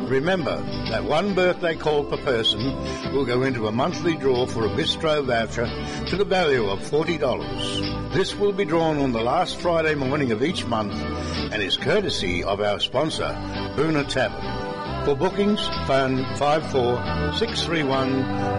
remember that one birthday call per person will go into a monthly draw for a Bistro voucher to the value of $40. This will be drawn on the last Friday morning of each month and is courtesy of our sponsor, Boona Tavern. For bookings, phone 54631